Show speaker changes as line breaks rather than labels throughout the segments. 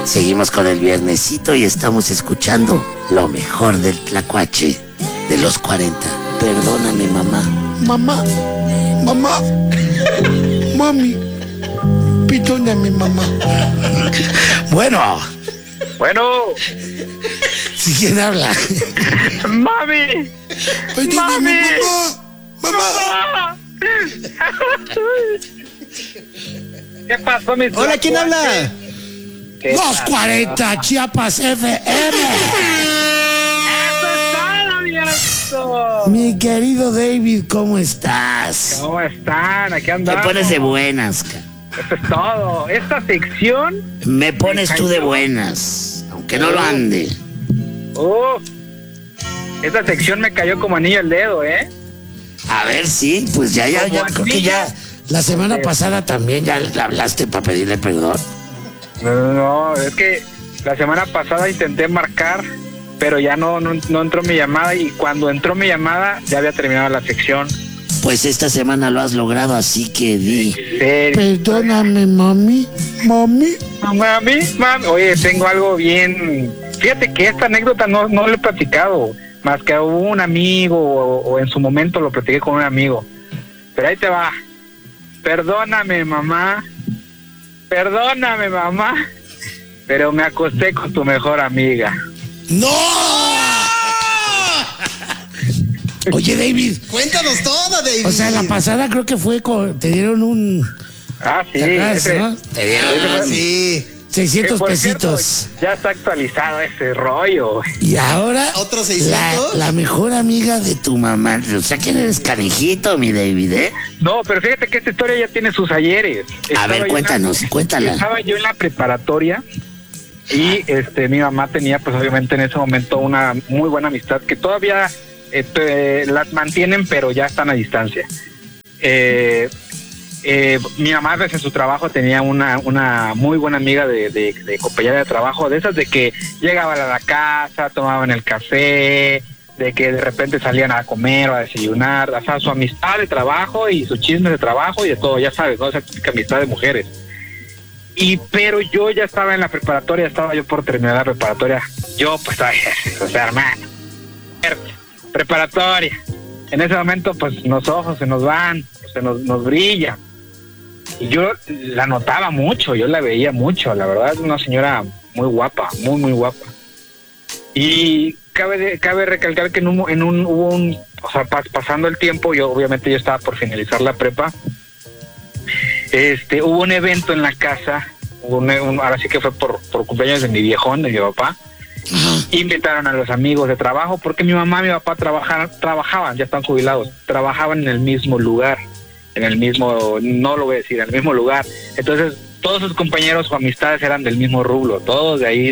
Seguimos con el viernesito y estamos escuchando lo mejor del tlacuache de los 40. Perdóname, mamá.
Mamá, mami, perdóname, mamá.
Bueno,
Sí,
¿quién habla?
¡Mami!
Perdóname, mamá.
¿Qué pasó, mi
Hola, ¿quién habla?
¿Qué
Los
pasó?
40 Chiapas FM.
¡Eso es todo, viejo!
Mi querido David, ¿cómo estás?
¿Cómo están? Aquí
Me
andamos.
pones de buenas.
Eso es todo. Esta sección...
Me pones tú de buenas, aunque no lo ande.
Esta sección me cayó como anillo al dedo, ¿eh?
A ver, sí, pues ya,
Como
creo que
anillo.
ya. La semana pasada también ya le hablaste para pedirle perdón.
No, es que la semana pasada intenté marcar, pero ya no entró mi llamada, y cuando entró mi llamada ya había terminado la sección.
Pues esta semana lo has logrado, así que di.
Perdóname, mami.
Mami, oye, tengo algo bien. Fíjate que esta anécdota no lo he platicado, más que a un amigo, o en su momento lo platiqué con un amigo. Pero ahí te va. Perdóname, mamá, pero me acosté con tu mejor amiga.
¡No! Oye, David.
Cuéntanos todo, David.
O sea, la pasada creo que fue te dieron un.
Ah, sí,
¿Te acuerdas,
ese-
no? Te dieron
Sí.
600
por cierto,
pesitos.
ya está actualizado ese rollo.
Y ahora.
¿Otros 600?
La mejor amiga de tu mamá. O sea, que eres canijito, mi David, ¿eh?
No, pero fíjate que esta historia ya tiene sus ayeres.
A ver, cuéntala.
Estaba yo en la preparatoria y mi mamá tenía, pues obviamente en ese momento, una muy buena amistad que todavía las mantienen, pero ya están a distancia. Mi mamá, pues, en su trabajo tenía una muy buena amiga de compañera de trabajo, de esas de que llegaban a la casa, tomaban el café, de que de repente salían a comer o a desayunar, o sea, su amistad de trabajo y su chisme de trabajo y de todo, ya sabes, ¿no? Esa típica amistad de mujeres. Pero yo ya estaba en la preparatoria, estaba yo por terminar la preparatoria. Yo, pues, o sea, hermano, preparatoria. En ese momento, pues, los ojos se nos van, nos brillan. Y yo la notaba mucho, yo la veía mucho, la verdad es una señora muy guapa, muy guapa. Y cabe recalcar que o sea, pasando el tiempo, obviamente yo estaba por finalizar la prepa, hubo un evento en la casa, ahora sí que fue por cumpleaños de mi viejón, de mi papá. Invitaron a los amigos de trabajo, porque mi mamá y mi papá trabajaban, ya están jubilados, trabajaban en el mismo lugar, no lo voy a decir, en el mismo lugar. Entonces todos sus compañeros o amistades eran del mismo rublo, todos de ahí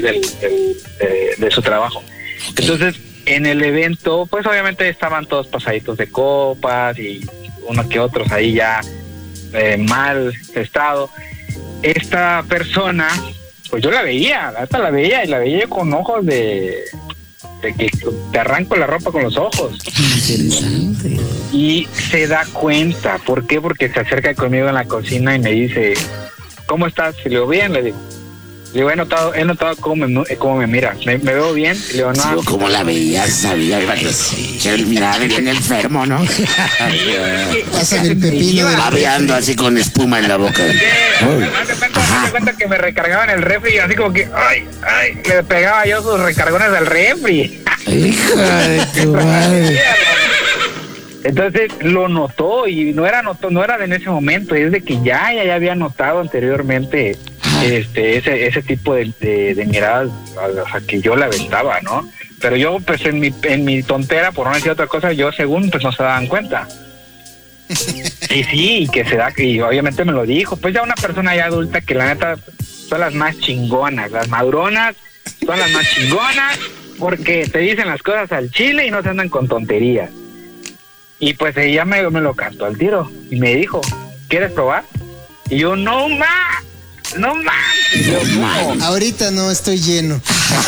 de su trabajo. Entonces en el evento, pues obviamente estaban todos pasaditos de copas y unos que otros ahí ya mal estado. Esta persona, pues yo la veía con ojos de que te arranco la ropa con los ojos.
Interesante.
Y se da cuenta. ¿Por qué? Porque se acerca conmigo en la cocina y me dice, ¿cómo estás? Y le digo, bien, le digo, he notado cómo me mira. ¿Me veo bien? Y le digo, no.
Sí, como la veías, sabía que el mirar bien enfermo, ¿no?
Pasan el pepino del
Babeando así con espuma en la boca.
Haz de cuenta que me recargaban el refri, así como que, ay, le pegaba yo sus recargones al refri.
Hija de tu madre.
Entonces lo notó, y no era en ese momento, es de que ya había notado anteriormente ese tipo de miradas, o sea, que yo la aventaba, ¿no? Pero yo, pues, en mi tontera, por no decir otra cosa, yo según, pues, no se daban cuenta. Y sí, y obviamente me lo dijo, pues ya una persona ya adulta, que la neta son las más chingonas, las madronas son las más chingonas, porque te dicen las cosas al chile y no se andan con tonterías. Y pues ella me lo cantó al tiro y me dijo, ¿quieres probar? Y yo, no más. Y yo, no.
Ahorita no, estoy lleno.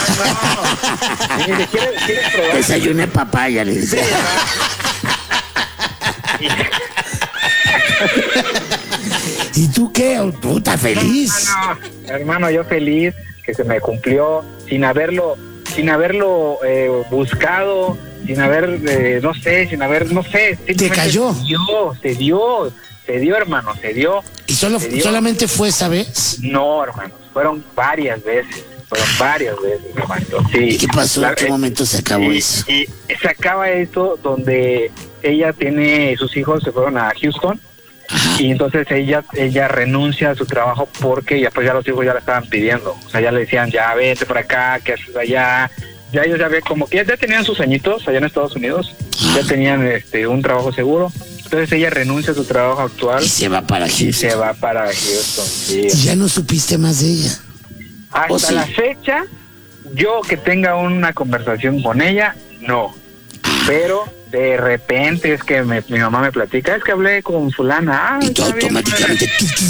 Y me dice, ¿quieres probar?
Desayuné papaya, le dice.
¿Y tú qué? Puta, feliz.
Hermano, yo feliz que se me cumplió sin haberlo buscado, sin haber, no sé.
¿Te cayó?
Se dio, hermano, se dio.
¿Y solamente fue esa vez?
No, hermano, fueron varias veces, hermano. Sí.
¿Y qué pasó? ¿En qué momento se acabó eso?
Y se acaba esto donde ella tiene, sus hijos se fueron a Houston. Ajá. Y entonces ella renuncia a su trabajo porque ya los hijos ya la estaban pidiendo. O sea, ya le decían, ya vete por acá, ¿qué haces allá? Ya ellos ya ven como que ya tenían sus añitos allá en Estados Unidos, ya tenían un trabajo seguro. Entonces ella renuncia a su trabajo actual.
Y se va para Houston.
Sí.
¿Y ya no supiste más de ella?
Hasta la fecha, yo que tenga una conversación con ella, no. Pero de repente es que mi mamá me platica, es que hablé con fulana.
Y tú automáticamente...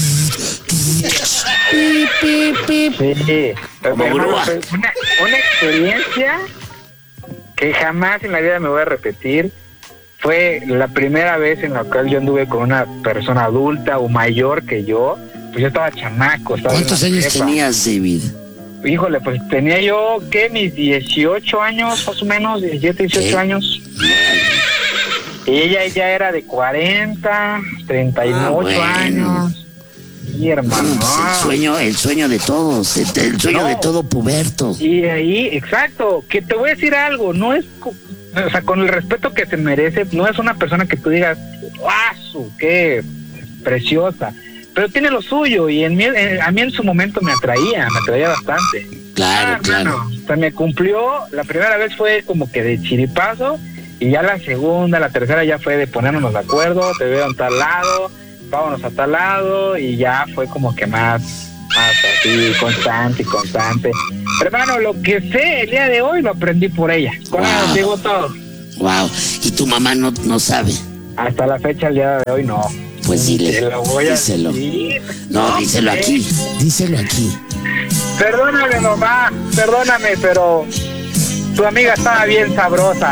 Sí. Una experiencia que jamás en la vida me voy a repetir. Fue la primera vez en la cual yo anduve con una persona adulta o mayor que yo. Pues yo estaba chamaco.
¿Cuántos años tenías, David?
Híjole, pues tenía yo, mis 18 años, más o menos, 17, 18 años. Y ella ya era de 40, 38 años. Sí, hermano.
El sueño de todos, el sueño de todo puberto.
Y ahí, exacto, que te voy a decir algo, no es, o sea, con el respeto que se merece, no es una persona que tú digas, qué preciosa, pero tiene lo suyo y a mí en su momento me atraía bastante.
Claro.
O sea, me cumplió, la primera vez fue como que de chiripazo y ya la segunda, la tercera ya fue de ponernos de acuerdo, te veo en tal lado, vámonos a tal lado y ya fue como que más así, constante. Hermano, lo que sé el día de hoy lo aprendí por ella. Con ella llegó todo.
Wow. ¿Y tu mamá no sabe?
Hasta la fecha, el día de hoy, no.
Pues dile, díselo. No, díselo aquí.
Díselo aquí.
Perdóname, mamá, pero tu amiga estaba bien sabrosa.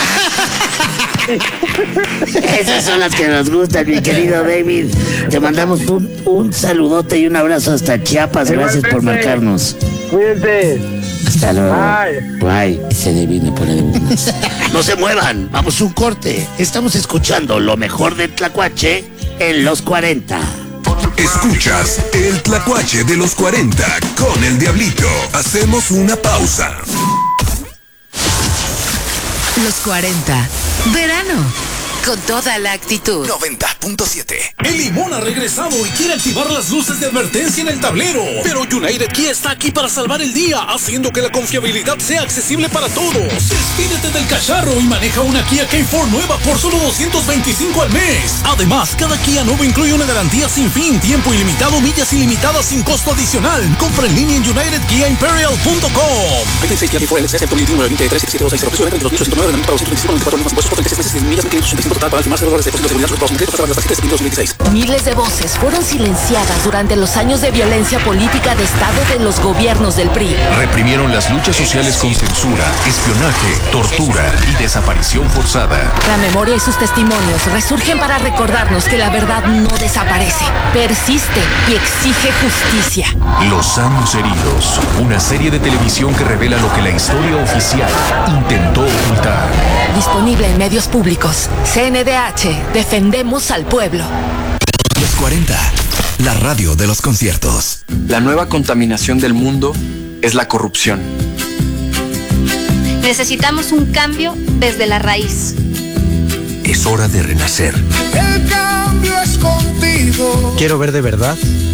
Esas son las que nos gustan, mi querido David. Te mandamos un saludote y un abrazo hasta Chiapas. Gracias por marcarnos.
Cuídense.
Hasta luego. Bye. Ese David me pone de buenas. No se muevan, vamos a un corte. Estamos escuchando lo mejor del Tlacuache en los 40.
Escuchas el Tlacuache de los 40 con el Diablito. Hacemos una pausa.
Los 40. Verano. Con toda la actitud.
90.7.
El Limón ha regresado y quiere activar las luces de advertencia en el tablero. Pero United Kia está aquí para salvar el día, haciendo que la confiabilidad sea accesible para todos. Despídete del cacharro y maneja una Kia K4 nueva por solo $225 al mes. Además, cada Kia nuevo incluye una garantía sin fin, tiempo ilimitado, millas ilimitadas sin costo adicional. Compra en línea en UnitedKiaImperial.com. 26 Kia K4 LS 121 23 726 precio de venta entre 2.109 de para 225 24 meses por 36 meses y millas 585 total para más de dólares de depósito de seguridad para las tarjetas de 2016.
Miles de voces fueron silenciadas durante los años de violencia política de Estado de los gobiernos del PRI.
Reprimieron las luchas sociales con censura, espionaje, tortura y desaparición forzada.
La memoria y sus testimonios resurgen para recordarnos que la verdad no desaparece, persiste y exige justicia.
Los años heridos, una serie de televisión que revela lo que la historia oficial intentó ocultar.
Disponible en medios públicos. CNDH, defendemos al pueblo.
Los 40, la radio de los conciertos.
La nueva contaminación del mundo es la corrupción.
Necesitamos un cambio desde la raíz.
Es hora de renacer.
El cambio es contigo.
Quiero ver de verdad